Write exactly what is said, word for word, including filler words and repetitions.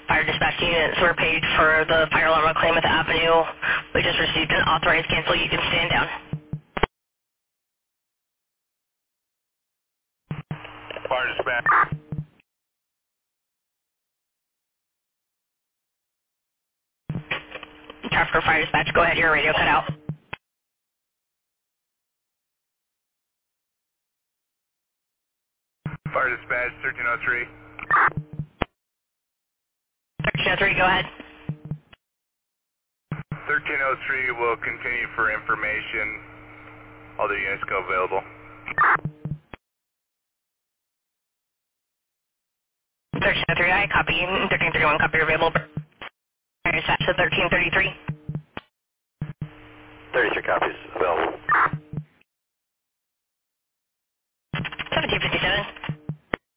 Fire dispatch unit, so we're paid for the fire alarm claim at the Avenue. We just received an authorized cancel. You can stand down. Fire dispatch. Traffic or fire dispatch, go ahead, your radio cut out. Fire dispatch, thirteen oh three. thirteen oh three, go ahead. thirteen oh three will continue for information. All the units go available. thirteen oh three, I copy. thirteen thirty-one, copy available. Fire dispatch to thirteen thirty-three. thirty-three copies available. seventeen fifty-seven.